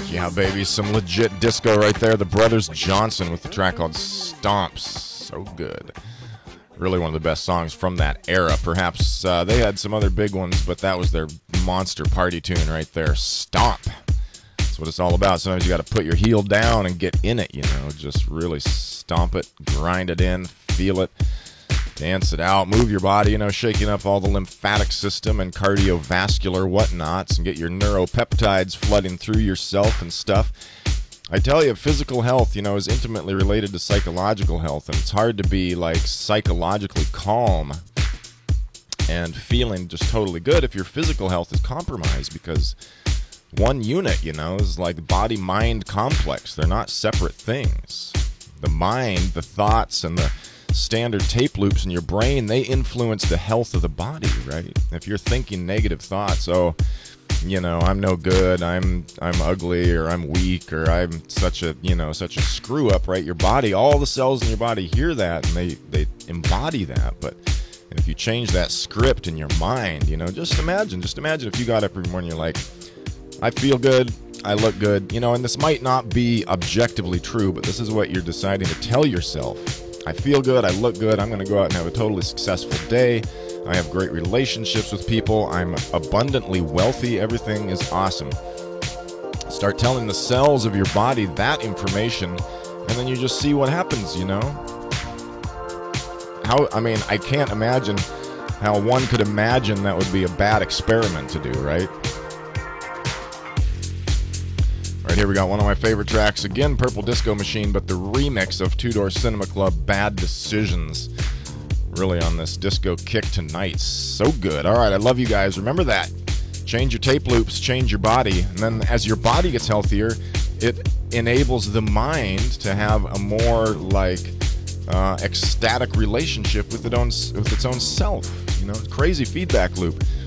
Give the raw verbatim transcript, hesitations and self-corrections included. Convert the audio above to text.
Yeah, baby, some legit disco right there. The Brothers Johnson with the track called Stomps. So good. Really one of the best songs from that era. Perhaps uh, they had some other big ones, but that was their monster party tune right there. Stomp. That's what it's all about. Sometimes you got to put your heel down and get in it, you know. Just really stomp it, grind it in, feel it. Dance it out, move your body, you know, shaking up all the lymphatic system and cardiovascular whatnots and get your neuropeptides flooding through yourself and stuff. I tell you, physical health, you know, is intimately related to psychological health, and it's hard to be, like, psychologically calm and feeling just totally good if your physical health is compromised, because one unit, you know, is like body-mind complex. They're not separate things. The mind, the thoughts, and the standard tape loops in your brain, they influence the health of the body, right? If you're thinking negative thoughts, oh, you know, I'm no good, I'm I'm ugly, or I'm weak, or I'm such a, you know, such a screw up, right? Your body, all the cells in your body hear that and they, they embody that. But if you change that script in your mind, you know, just imagine, just imagine if you got up every morning, you're like, I feel good, I look good, you know, and this might not be objectively true, but this is what you're deciding to tell yourself. I feel good, I look good, I'm going to go out and have a totally successful day, I have great relationships with people, I'm abundantly wealthy, everything is awesome. Start telling the cells of your body that information, and then you just see what happens, you know? How, I mean, I can't imagine how one could imagine that would be a bad experiment to do, right? Right here we got one of my favorite tracks, again Purple Disco Machine, but the remix of Two Door Cinema Club, Bad Decisions. Really on this disco kick tonight. So good. Alright, I love you guys. Remember that. Change your tape loops, change your body, and then as your body gets healthier, it enables the mind to have a more like uh, ecstatic relationship with, it own, with its own self. You know, crazy feedback loop.